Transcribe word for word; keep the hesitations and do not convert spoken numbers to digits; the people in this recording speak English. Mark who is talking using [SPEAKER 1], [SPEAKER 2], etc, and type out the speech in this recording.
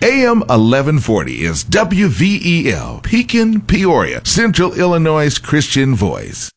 [SPEAKER 1] A M eleven forty is W V E L, Pekin, Peoria, Central Illinois' Christian Voice.